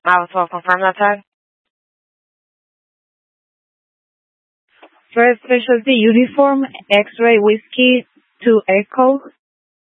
Might as well confirm that tag. First specialty uniform, X-ray whiskey to Echo